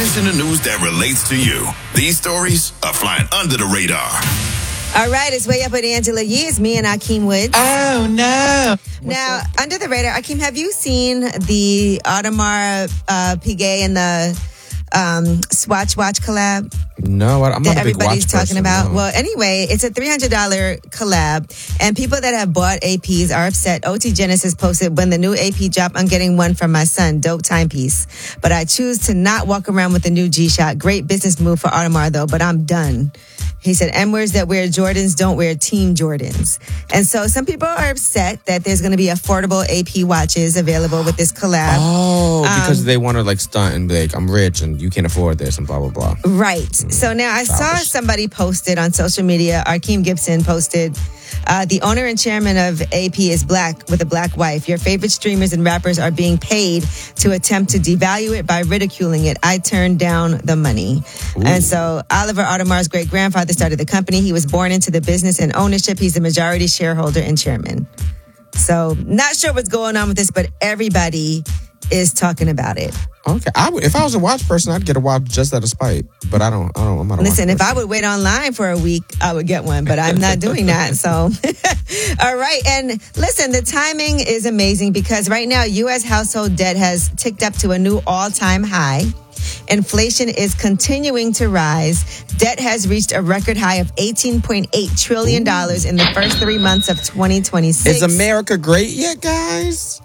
stories in the news that relates to you. These stories are flying under the radar. All right, it's Way Up with Angela Yee. It's me and Akeem Woods. Oh, no. Now, under the radar, Akeem, have you seen the Audemars Piguet and the Swatch Watch collab? No, I'm not that a big everybody's watch talking person, about. no. Well, anyway, it's a $300 collab, and people that have bought APs are upset. OT Genesis posted, when the new AP drop, I'm getting one from my son. Dope timepiece. But I choose to not walk around with the new G-Shock. Great business move for Audemars, though, but I'm done. He said, M-words that wear Jordans don't wear Team Jordans. And so some people are upset that there's going to be affordable AP watches available with this collab. Oh, because they want to like stunt and be like, I'm rich and you can't afford this and blah, blah, blah. Right. So now I saw somebody posted on social media, Akeem Gibson posted, the owner and chairman of AP is black with a black wife. Your favorite streamers and rappers are being paid to attempt to devalue it by ridiculing it. I turned down the money. Ooh. And so Oliver Audemars' great-grandfather started the company. He was born into the business and ownership. He's the majority shareholder and chairman. So not sure what's going on with this, but everybody is talking about it. Okay, if I was a watch person, I'd get a watch just out of spite. But I'm not a watch Listen, if person. I would wait online for a week, I would get one. But I'm not doing that. So, all right. And listen, the timing is amazing because right now, U.S. household debt has ticked up to a new all-time high. Inflation is continuing to rise. Debt has reached a record high of $18.8 trillion in the first 3 months of 2026. Is America great yet, guys?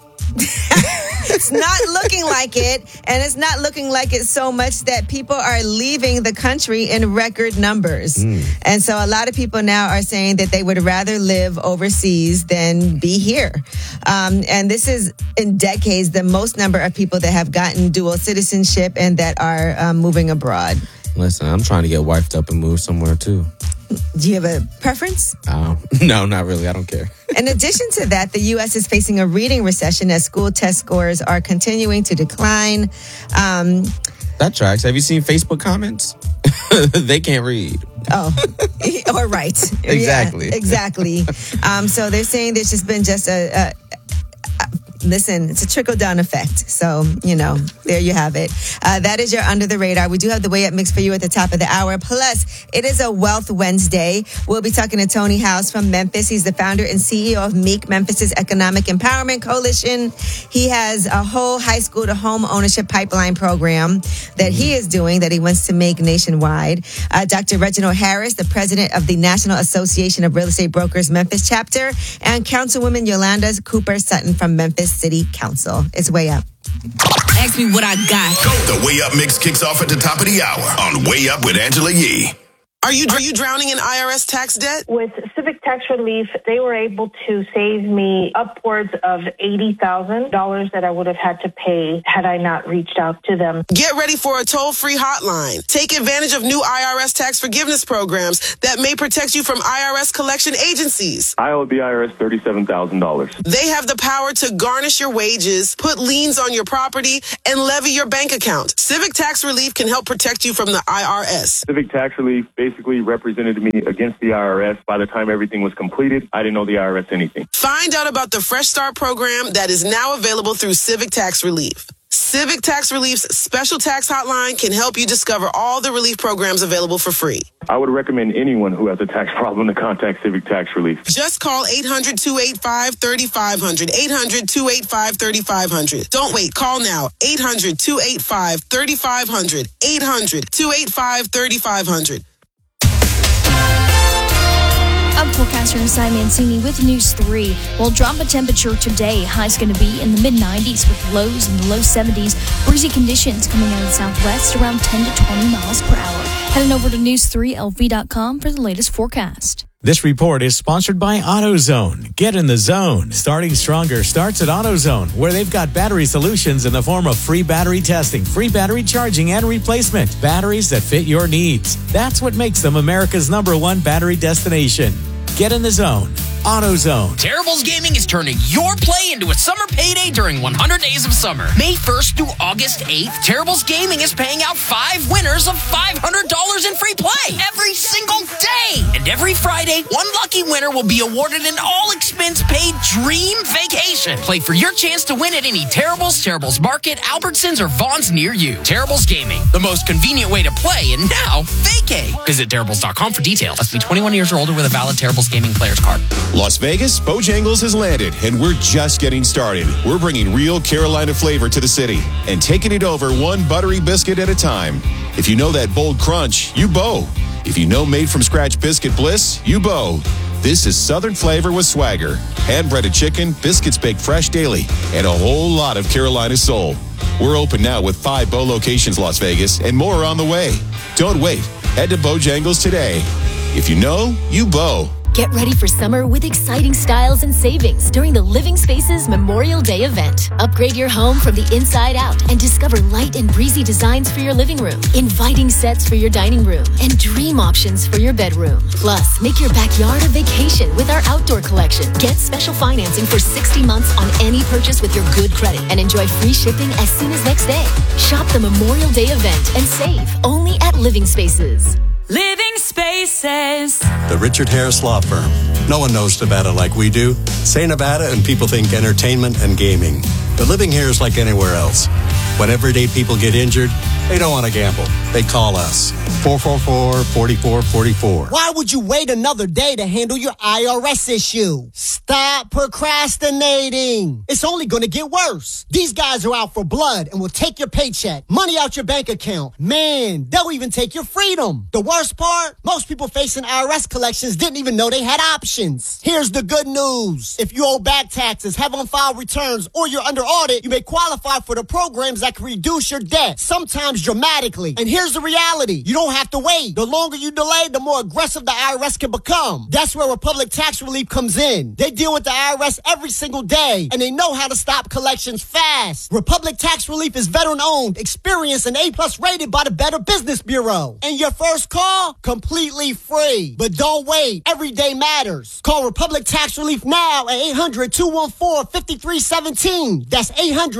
It's not looking like it, and it's not looking like it so much that people are leaving the country in record numbers. And so a lot of people now are saying that they would rather live overseas than be here. And this is, in decades, the most number of people that have gotten dual citizenship and that are moving abroad. Listen, I'm trying to get wifed up and move somewhere, too. Do you have a preference? No, not really. I don't care. In addition to that, the U.S. is facing a reading recession as school test scores are continuing to decline. That tracks. Have you seen Facebook comments? They can't read. Oh, or right. Exactly. Yeah, exactly. So they're saying there's just been listen, it's a trickle-down effect. So, there you have it. That is your Under the Radar. We do have the Way Up mix for you at the top of the hour. Plus, it is a Wealth Wednesday. We'll be talking to Tony House from Memphis. He's the founder and CEO of MEEK, Memphis's Economic Empowerment Coalition. He has a whole high school to home ownership pipeline program that he is doing that he wants to make nationwide. Dr. Reginald Harris, the president of the National Association of Real Estate Brokers Memphis chapter, and Councilwoman Yolanda Cooper Sutton from Memphis City Council. It's Way Up. Ask me what I got. The Way Up mix kicks off at the top of the hour on Way Up with Angela Yee. Are you drowning in IRS tax debt? With Civic Tax Relief, they were able to save me upwards of $80,000 that I would have had to pay had I not reached out to them. Get ready for a toll-free hotline. Take advantage of new IRS tax forgiveness programs that may protect you from IRS collection agencies. I owe the IRS $37,000. They have the power to garnish your wages, put liens on your property, and levy your bank account. Civic Tax Relief can help protect you from the IRS. Civic Tax Relief basically represented me against the IRS. By the time everything was completed, I didn't owe the IRS anything. Find out about the Fresh Start program that is now available through Civic Tax Relief. Civic Tax Relief's special tax hotline can help you discover all the relief programs available for free. I would recommend anyone who has a tax problem to contact Civic Tax Relief. Just call 800-285-3500. 800-285-3500. Don't wait. Call now. 800-285-3500. 800-285-3500. I'm forecaster Cy Mancini with News 3. Well, drop a temperature today. High's going to be in the mid-90s with lows in the low 70s. Breezy conditions coming out of the southwest around 10 to 20 miles per hour. Heading over to news3lv.com for the latest forecast. This report is sponsored by AutoZone. Get in the zone. Starting stronger starts at AutoZone, where they've got battery solutions in the form of free battery testing, free battery charging, and replacement. Batteries that fit your needs. That's what makes them America's #1 battery destination. Get in the zone. AutoZone. Terribles Gaming is turning your play into a summer payday during 100 Days of Summer. May 1st through August 8th, Terribles Gaming is paying out 5 winners of $500 in free play every single day. And every Friday, one lucky winner will be awarded an all-expense-paid dream vacation. Play for your chance to win at any Terribles, Terribles Market, Albertsons, or Vaughn's near you. Terribles Gaming, the most convenient way to play, and now vacay. Visit Terribles.com for details. Must be 21 years or older with a valid Terribles Gaming player's card. Las Vegas, Bojangles has landed, and we're just getting started. We're bringing real Carolina flavor to the city and taking it over one buttery biscuit at a time. If you know that bold crunch, you bow. If you know made from scratch biscuit bliss, you bow. This is Southern flavor with swagger. Hand-breaded chicken, biscuits baked fresh daily, and a whole lot of Carolina soul. We're open now with 5 Bo locations, Las Vegas, and more are on the way. Don't wait. Head to Bojangles today. If you know, you bow. Get ready for summer with exciting styles and savings during the Living Spaces Memorial Day event. Upgrade your home from the inside out and discover light and breezy designs for your living room, inviting sets for your dining room, and dream options for your bedroom. Plus, make your backyard a vacation with our outdoor collection. Get special financing for 60 months on any purchase with your good credit and enjoy free shipping as soon as next day. Shop the Memorial Day event and save only at Living Spaces. Living Spaces. The Richard Harris Law Firm. No one knows Nevada like we do. Say Nevada and people think entertainment and gaming. But living here is like anywhere else. When everyday people get injured, they don't want to gamble. They call us. 444-4444. Why would you wait another day to handle your IRS issue? Stop procrastinating. It's only going to get worse. These guys are out for blood and will take your paycheck, money out your bank account. Man, they'll even take your freedom. The worst part? Most people facing IRS collections didn't even know they had options. Here's the good news. If you owe back taxes, have on-file returns, or you're under audit, you may qualify for the programs that can reduce your debt, sometimes dramatically. And here's the reality. You don't have to wait. The longer you delay, the more aggressive the IRS can become. That's where Republic Tax Relief comes in. They deal with the IRS every single day, and they know how to stop collections fast. Republic Tax Relief is veteran-owned, experienced, and A+ rated by the Better Business Bureau. And your first call, completely free. But don't wait. Every day matters. Call Republic Tax Relief now at 800-214-5317. That's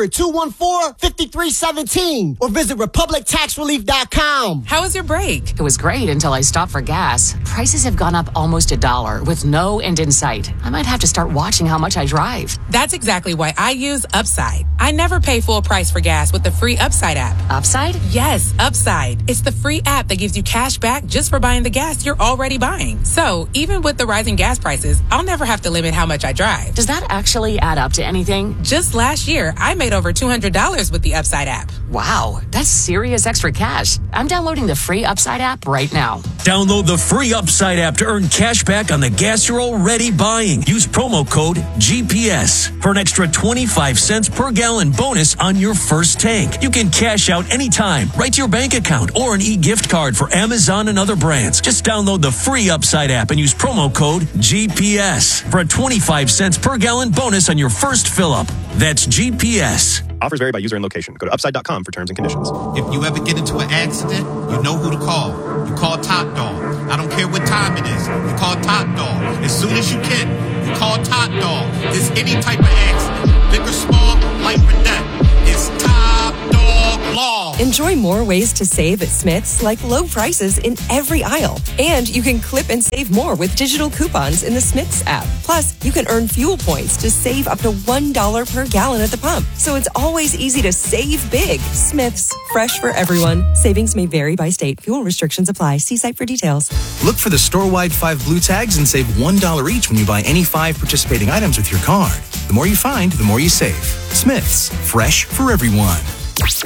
800-214-5317. Or visit RepublicTaxRelief.com. How was your break? It was great until I stopped for gas. Prices have gone up almost $1 with no end in sight. I might have to start watching how much I drive. That's exactly why I use Upside. I never pay full price for gas with the free Upside app. Upside? Yes, Upside. It's the free app that gives you cash back just for buying the gas you're already buying. So even with the rising gas prices, I'll never have to limit how much I drive. Does that actually add up to anything? Just last year, I made over $200 with the Upside app. Wow, that's serious extra cash. I'm downloading the free Upside app right now. Download the free Upside app to earn cash back on the gas you're already buying. Use promo code GPS for an extra 25 cents per gallon bonus on your first tank. You can cash out anytime, right to your bank account, or an e-gift card for Amazon and other brands. Just download the free Upside app and use promo code GPS for a 25 cents per gallon bonus on your first fill-up. That's GPS. Offers vary by user and location. Go to upside.com for terms and conditions. If you ever get into an accident, you know who to call. You call Top Dog. I don't care what time it is. You call Top Dog. As soon as you can, you call Top Dog. There's any type of accident, big or small, life or death. It's Top Dog Law. Enjoy more ways to save at Smith's, like low prices in every aisle. And you can clip and save more with digital coupons in the Smith's app. Plus, you can earn fuel points to save up to $1 per gallon at the pump. So it's always easy to save big. Smith's, fresh for everyone. Savings may vary by state. Fuel restrictions apply. See site for details. Look for the store-wide 5 blue tags and save $1 each when you buy any 5 participating items with your card. The more you find, the more you save. Smith's, fresh for everyone.